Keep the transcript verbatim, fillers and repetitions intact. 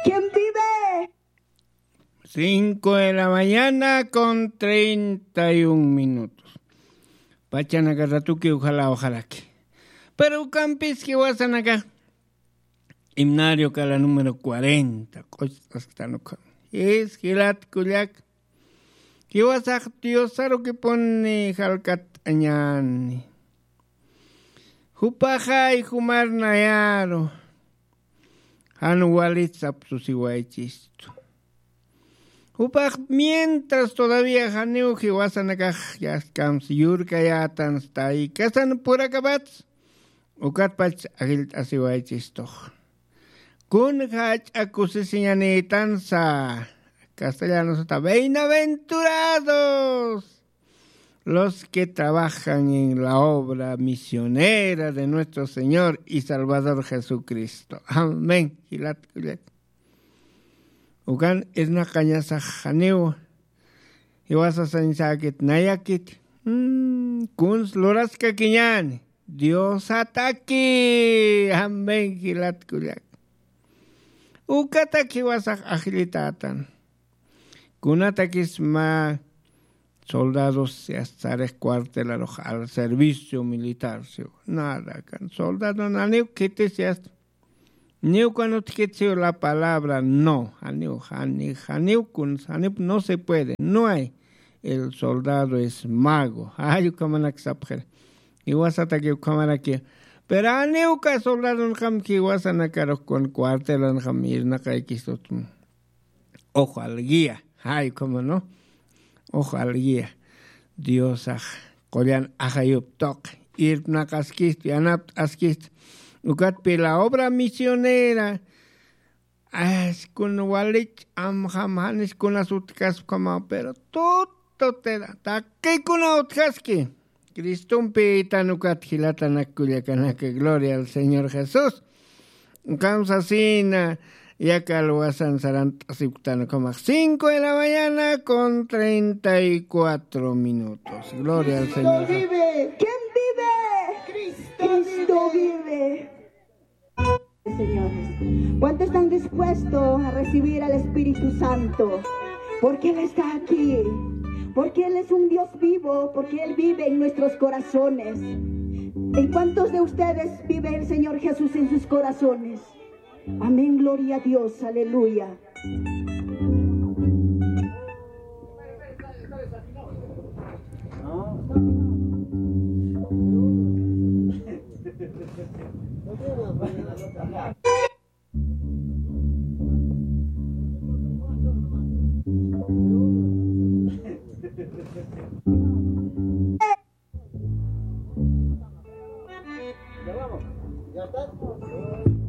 ¿Quién vive? Cinco de la mañana con treinta y un minutos. Pachanaga ratuki, ojalá, ojalá que. Pero campis que wasan acá. Himnario cala número cuarenta. Cosas que están acá. Es gilat kuyak. Que wasak diosaro que pone jalcat añani. Jupaja y jumar nayaro. Hanu walit sapsusiwaichisto. Upaj, mientras todavía janeu que wasan acá ya cams yurka ya tan está ahí. Casan por acabat. Ukat pach agil asiwaichisto. Kun hach acusesiñane tanza. Castellanos está bienaventurados los que trabajan en la obra misionera de nuestro Señor y Salvador Jesucristo. Amén. Ugan es na cañasa janeo. Y vas a sansakit nayakit. Kuns loraska kiñan. Dios ataque. Amén. Hilat kuyak. Ukata ki vas a agilitatan. Kunatakis ma soldados se estar escuartelados al servicio militar. Nada, can soldado no neu que te seas. Neu cuando te que la palabra no, haneu, haneu, haneu kun, haneu no se puede, no hay. El soldado es mago. Ay, como na xapjer. Y wasata que como aquí. Pero haneu ka soldado no ham que wasana caro con cuartel no ham ir na kaikistot. Ojo al guía. Ay, como no. Ojo al guía. Dios aj. Koyan ajayup tok. Ir na kaskist, yanap askist. Ukat pe la obra misionera. Es con walich am hamhanes con las utkas como, pero todo te da. Ta que con la utkaski. Cristum pe tanukat hilata nakuliakana, que gloria al Señor Jesús. Vamos así na. Y acá lo hacen sarantasiutano como cinco de la mañana con treinta y cuatro minutos. Gloria al Señor. ¿Quién vive? ¿Quién vive? Cristo, Cristo vive. Señor, ¿cuántos están dispuestos a recibir al Espíritu Santo? Porque Él está aquí. Porque Él es un Dios vivo. Porque Él vive en nuestros corazones. ¿En cuántos de ustedes vive el Señor Jesús en sus corazones? Amén, gloria a Dios, aleluya. Ya vamos, ya está.